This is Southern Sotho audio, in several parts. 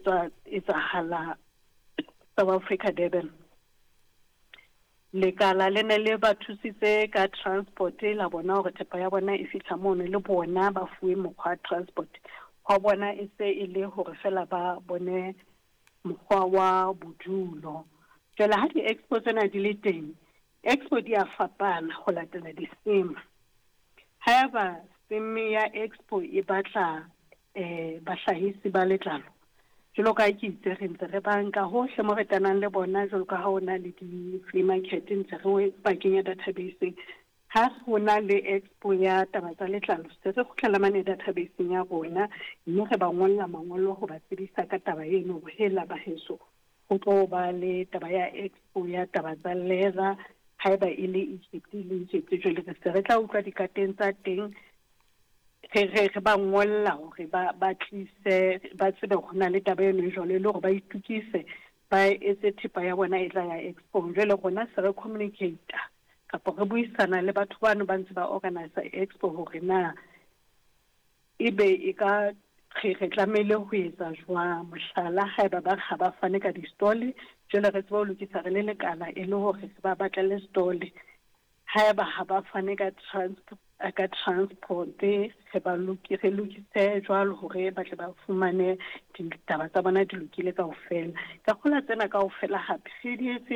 etsahala South Africa Durban. Lekala le ne le ba thusitse ka transport la bona hore thepa ya bona e fihla mono le bona ba fuwe mokgwa transport wa bona e se e le hore fela ba bone mokgwa wa bodulo. Jwale ha di-expo tsena di le teng, expo di a fapana ho latela di-theme. However, theme ya expo e batla bahlahisi ba letlalo. Jwalo ka ke itse re ntse re banka hohle mo re tanang le bona jwalo ka ha o na le di-free market ntse re ba kenya database. Ha ho na le expo ya taba tsa letlalo se re kgutlela mane database ya rona mme re ba ngolla mangolo ho ba tsebisa ka taba eno ho hela ba heso ho tlo ba le taba ya expo ya taba tsa leather haeba e le Egypt jwale re se re tla utlwa dikateng tsa teng re ba ngolla hore ba tlise ba tsebe ho na le taba eno jwale le hore ba itukise ba etse thepa ya bona e tla ya expo. Jwale rona se re communicate kapo re buisana le batho bano ba ntse ba organize expo hore na ebe e ka re tlamehile ho etsa jwang. Mohlala haeba ba ga ba fane ka di-stall jwale re tseba ho lokisa re le lekala e le hore se ba batlele stall. Haeba ha ba fane ka transport re lokise jwalo hore ba tle ba fumane ditaba tsa bona di lokile kaofela. Ka kgola tsena kaofela hape re di etse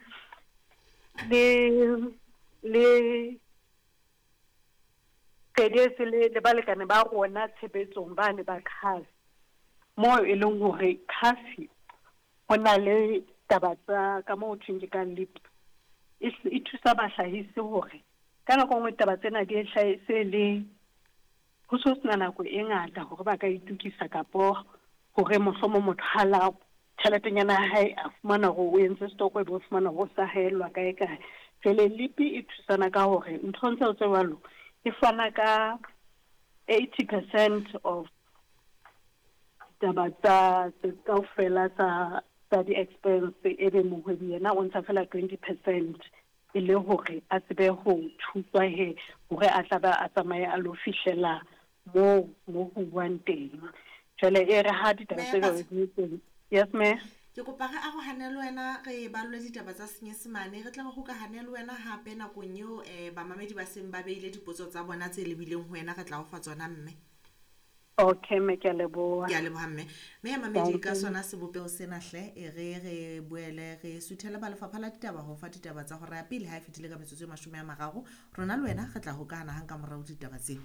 le balekane ba rona tshebetsong ba ne ba CASI moo e leng hore CASI ho na le taba tsa ka moo thweng ke ka LIP e thusa bahlahisi hore ka nako nngwe taba tsena di hlahise le ho so sena nako e ngata hore ba ka itukisa kapo hore mohlomong motho hala tjheletenyana ya hae a fumana hore o entse stock e bo fumana ho sa haelwa kae. Jwale LIP e thusana ka hore ntho ntse tse jwalo e fana ka 80% of taba tsa kaofela tsa di-expense e be mohwebi yena o ntsha fela 20% e le hore a tsebe ho thuswa hore a tla ba a tsamaye a lo fihlela mo ho buang teng. Jwale e re ha ditaba tse jwalo di teng. Yes ma'am. Ke kopa re arohane le wena re balwe ditaba tsa Senyesemane re tla go hokahane le wena hape nakong eo bamamedi ba seng ba beile dipotso tsa bona tse lebileng ho wena re tla go fa tsona mme. Okay me ke a leboha mme ya mamedi ka sona sebopeo sena hle re boele re suthela ba lefapha la ditaba ho fa ditaba tsa hore ya pele ha e fetile ka metsotso e 30 rona le wena re tla hokahana hang ka morao ditaba tseo.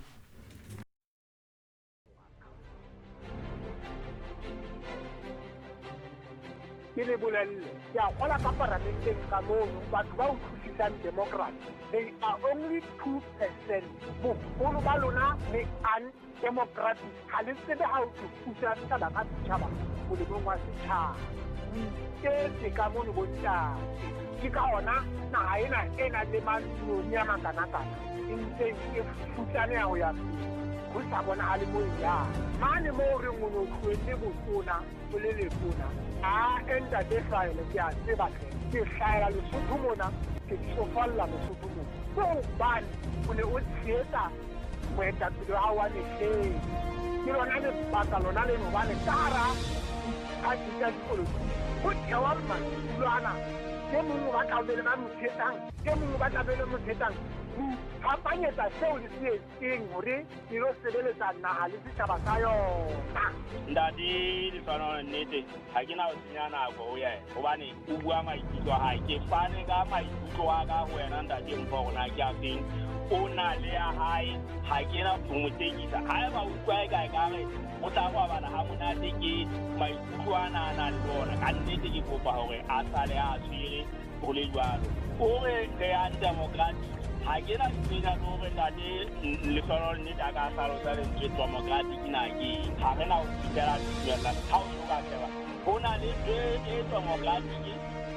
Ke le bolelle ke a gola ka parlamenteng ka mono batho ba utlwisisang democracy they are only 2%. Bogolo ba lona le undemocratic ha le tsebe ha o thusa taba ka setjhaba molemong wa setjhaba ke ka mono bontate ke ka ona naha ena le manyoni a makanakana e ntse e futsane ya ho ya ho sa bona a le moya mane mo re ngono tlwele botona o le letona a enda de hlaela ke a tseba ke hlaela le sotho mona ke tsofalla le sotho mona so ban o ne o tsietsa moeta pele ha wa le ke lona le baka lona le no bane tara a tsa dipolotiki ho tsewa mmalwana ke mongwe ba tla bele ba mothetang ke mongwe ba tla bele mothetang phapanyetsa seo le se etseng hore e lo sebeletsa naha le setjhaba sa yona. Ndadi le tshwana nnete ha ke na ho senya nako ho yena hobane o bua maikutlo a hae ke fane ka maikutlo a ka ho wena ndadi mpo rona ke a feng o na le ya hae ha ke na ho motekisa haeba o utlwa ka re o tla go bana ha monate ke maikutlo ana le bona ka nnete ke kopa hore a sale a tshwere ho le jwalo hore re a democratic ha ke na tsena no re ndade le tsona le daga salo sa le democratic na ke ha re na ho fitela tsela ha o ka tseba bona le democratic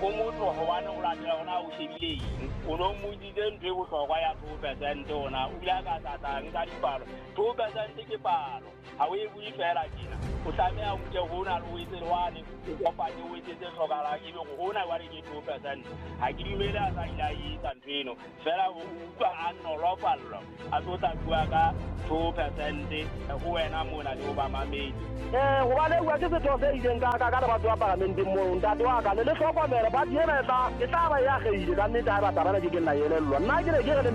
o motho gobane o latela gona o shebile eng o no motsitse ntho e botlhokwa ya 2% ona o ile ka satang ka dipalo 2% ke palo ga o e bue fela tjena o tlameha o nke gona le o etse lwane o kopanye o etsetse tlhokalang ebe go gona wa re ke 2%. ga ke dumele a sa ile a etsa ntho eno fela o utlwa a nolofallo a tlo tla bua ka 2% go wena mona le o ba mamedi gobane bua ke setho se ileng ka batho ba parlamenteng moo ntate wa ka le tlhokomela ba diena e tla ba ya geile ka nnete ga ba tabana ke nna elellwa nna ke re